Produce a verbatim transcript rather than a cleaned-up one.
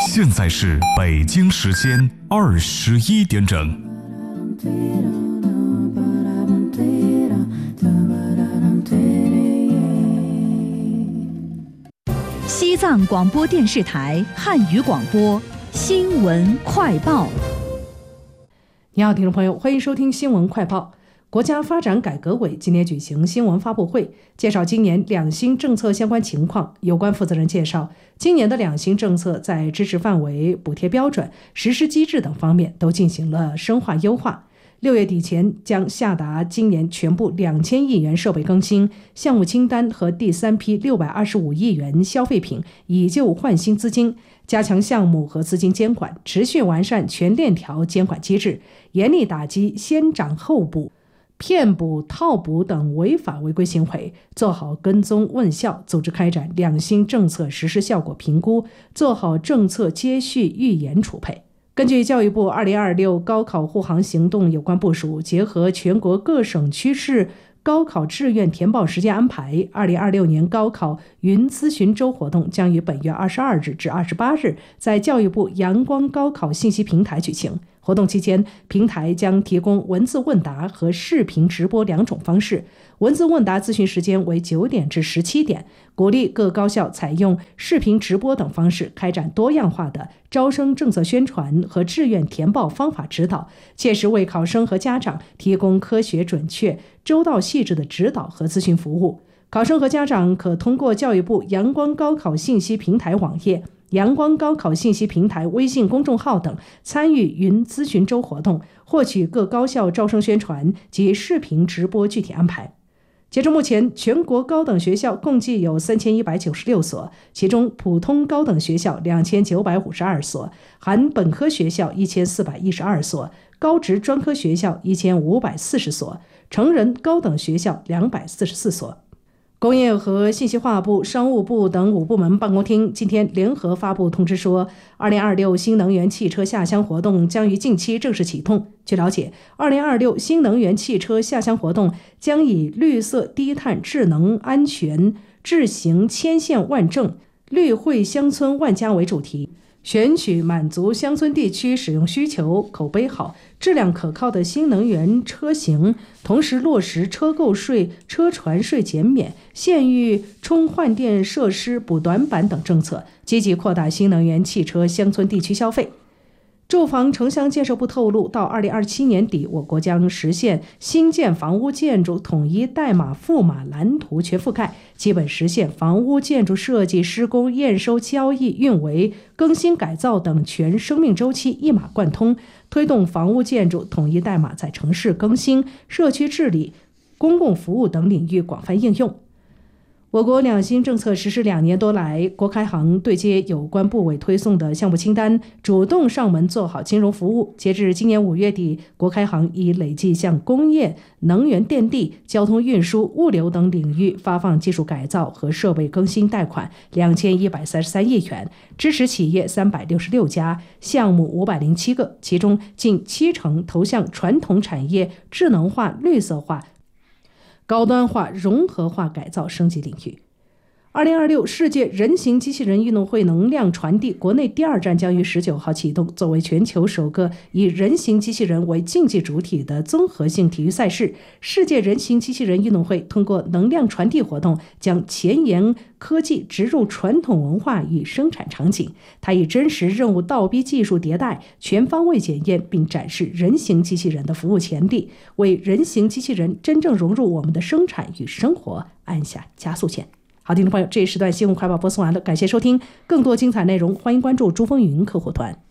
现在是北京时间二十一点整。 西藏广播电视台汉语广播新闻快报。 你好，听众朋友，欢迎收听新闻快报。国家发展改革委今年举行新闻发布会，介绍今年两新政策相关情况。有关负责人介绍，今年的两新政策在支持范围、补贴标准、实施机制等方面都进行了深化优化。六月底前将下达今年全部两千亿元设备更新项目清单和第三批六百二十五亿元消费品以旧换新资金，加强项目和资金监管，持续完善全链条监管机制，严厉打击先涨后补、骗补、套补等违法违规行为，做好跟踪问效，组织开展两新政策实施效果评估，做好政策接续预研储备。根据教育部二零二六高考护航行动有关部署，结合全国各省区市高考志愿填报时间安排，二零二六年高考云咨询周活动将于本月二十二日至二十八日在教育部阳光高考信息平台举行。活动期间，平台将提供文字问答和视频直播两种方式。文字问答咨询时间为九点至十七点，鼓励各高校采用视频直播等方式开展多样化的招生政策宣传和志愿填报方法指导，切实为考生和家长提供科学、准确、周到、细致的指导和咨询服务。考生和家长可通过教育部阳光高考信息平台网页、阳光高考信息平台微信公众号等参与云咨询周活动，获取各高校招生宣传及视频直播具体安排。截至目前，全国高等学校共计有三千一百九十六所，其中普通高等学校两千九百五十二所，含本科学校一千四百一十二所，高职专科学校一千五百四十所，成人高等学校两百四十四所。工业和信息化部、商务部等五部门办公厅今天联合发布通知说，二零二六新能源汽车下乡活动将于近期正式启动。据了解，二零二六新能源汽车下乡活动将以绿色、低碳、智能、安全、智行、千县万政、绿惠乡村万家为主题，选取满足乡村地区使用需求、口碑好、质量可靠的新能源车型，同时落实车购税、车船税减免、县域充换电设施补短板等政策，积极扩大新能源汽车乡村地区消费。住房城乡建设部透露，到二零二七年底，我国将实现新建房屋建筑统一代码赋码蓝图全覆盖，基本实现房屋建筑设计、施工、验收、交易、运维、更新改造等全生命周期一码贯通，推动房屋建筑统一代码在城市更新、社区治理、公共服务等领域广泛应用。我国两新政策实施两年多来，国开行对接有关部委推送的项目清单，主动上门做好金融服务。截至今年五月底，国开行已累计向工业、能源电力、交通运输、物流等领域发放技术改造和设备更新贷款两千一百三十三亿元，支持企业三百六十六家，项目五百零七个，其中近七成投向传统产业智能化、绿色化、高端化、融合化改造升级领域。二零二六世界人形机器人运动会能量传递国内第二站将于十九号启动，作为全球首个以人形机器人为竞技主体的综合性体育赛事，世界人形机器人运动会通过能量传递活动，将前沿科技植入传统文化与生产场景。它以真实任务倒逼技术迭代，全方位检验并展示人形机器人的服务潜力，为人形机器人真正融入我们的生产与生活按下加速键。好，听众朋友，这一时段新闻快报播送完了，感谢收听。更多精彩内容，欢迎关注珠峰语音客户端。